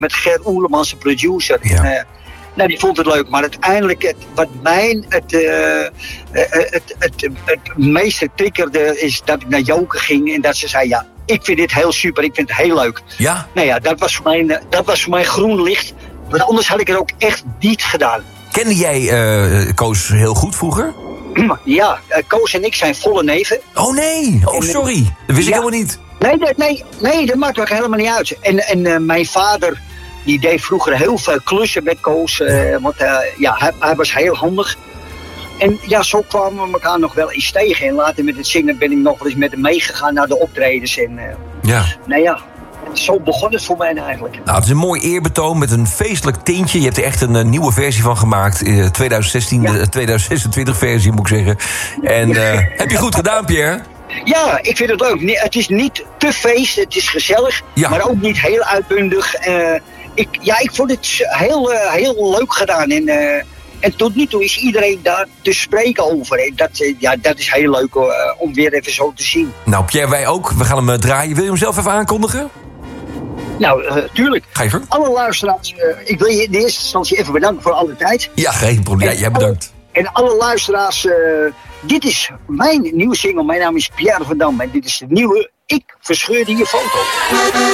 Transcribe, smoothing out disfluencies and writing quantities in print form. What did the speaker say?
met Ger Oerlemans, de producer. Ja. En, nou, die vond het leuk, maar uiteindelijk, wat mij het meeste triggerde, is dat ik naar Joke ging en dat ze zei, ja, ik vind dit heel super, ik vind het heel leuk. Ja? Nou ja, dat was voor mij groen licht, want anders had ik het ook echt niet gedaan. Kende jij Koos heel goed vroeger? Ja, Koos en ik zijn volle neven. Oh nee, oh sorry, dat wist ik helemaal niet. Nee, dat maakt ook helemaal niet uit. En mijn vader, die deed vroeger heel veel klussen met Koos. Want hij was heel handig. En ja, zo kwamen we elkaar nog wel eens tegen. En later met het zingen ben ik nog wel eens met hem meegegaan naar de optredens. En nou ja, zo begon het voor mij eigenlijk. Nou, het is een mooi eerbetoon met een feestelijk tintje. Je hebt er echt een nieuwe versie van gemaakt. 2016, de 2026 versie moet ik zeggen. En heb je goed gedaan, Pierre? Ja, ik vind het leuk. Het is niet te feest, het is gezellig, maar ook niet heel uitbundig. Ik vond het heel leuk gedaan. En tot nu toe is iedereen daar te spreken over. En dat is heel leuk om weer even zo te zien. Nou, Pierre, wij ook. We gaan hem draaien. Wil je hem zelf even aankondigen? Nou, tuurlijk. Ga je gang. Alle luisteraars, ik wil je in de eerste instantie even bedanken voor alle tijd. Ja, geen probleem. Ja, jij bedankt. En alle luisteraars, dit is mijn nieuwe single. Mijn naam is Pierre van Dam en dit is de nieuwe Ik Verscheurde Je Foto.